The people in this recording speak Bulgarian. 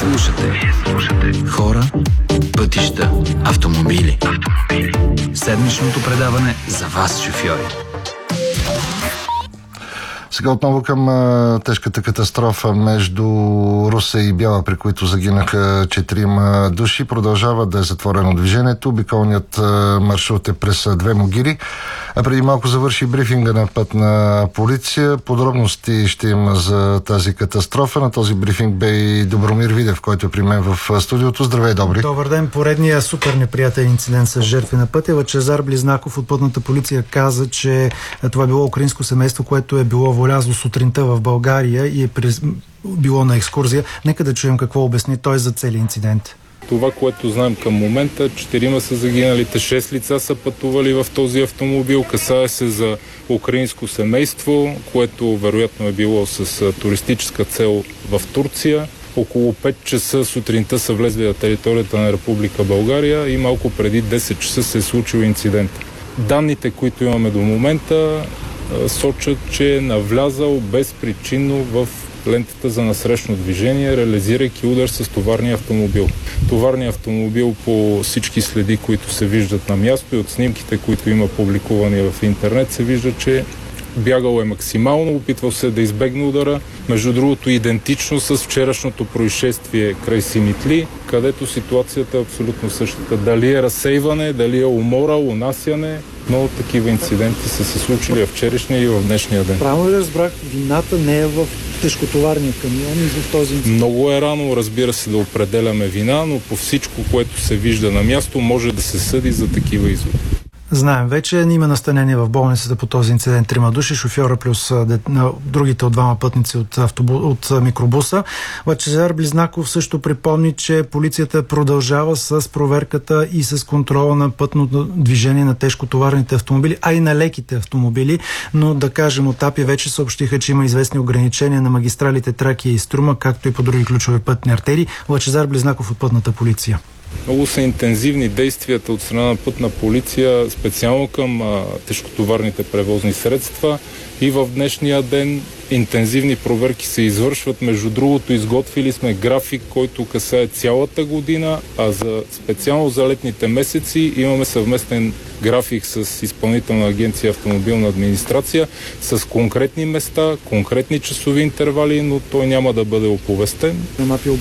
слушате Хора, пътища, автомобили. Седмичното предаване за вас, шофьори. Сега отново към тежката катастрофа между Русе и Бяла, при които загинаха 4 души. Продължава да е затворено движението. Обиколният маршрут е през Две могили. А преди малко завърши брифинга на Пътна полиция. Подробности ще има за тази катастрофа. На този брифинг бе и Добромир Видев, който е при мен в студиото. Здравей, Добри! Добър ден! Поредния супер неприятен инцидент с жертви на пътя. Лъчезар Близнаков от Пътната полиция каза, че това било украинско семейство, което е било влязло сутринта в България и е било на екскурзия. Нека да чуем какво обясни той за целия инцидент. Това, което знаем към момента, 4 са загиналите, 6 лица са пътували в този автомобил. Касае се за украинско семейство, което вероятно е било с туристическа цел в Турция. Около 5 часа сутринта са влезли на територията на Република България и малко преди 10 часа се е случил инцидент. Данните, които имаме до момента, сочат, че е навлязал безпричинно в лентата за насрещно движение, реализирайки удар с товарния автомобил. Товарният автомобил, по всички следи, които се виждат на място и от снимките, които има публикувани в интернет, се вижда, че бягал е максимално, опитвал се да избегне удара. Между другото, идентично с вчерашното происшествие край Симитли, където ситуацията е абсолютно същата. Дали е разсейване, дали е умора, унасяне, много такива инциденти са се случили в вчерашния и в днешния ден. Правилно ли разбрах, вината не е в тежкотоварния камион и в този инцидент? Много е рано, разбира се, да определяме вина, но по всичко, което се вижда на място, може да се съди за такива изводи. Знаем вече, има настанение в болницата по този инцидент 3 души, шофьора плюс другите от 2 пътници от микробуса. Лъчезар Близнаков също припомни, че полицията продължава с проверката и с контрола на пътното движение на тежкотоварните автомобили, а и на леките автомобили, но да кажем от АПИ вече съобщиха, че има известни ограничения на магистралите Тракия и Струма, както и по други ключови пътни артерии. Лъчезар Близнаков от Пътната полиция. Много са интензивни действията от страна на Пътна полиция, специално към тежкотоварните превозни средства. И в днешния ден интензивни проверки се извършват. Между другото, изготвили сме график, който касае цялата година, а специално за летните месеци имаме съвместен график с Изпълнителна агенция Автомобилна администрация с конкретни места, конкретни часови интервали, но той няма да бъде оповестен.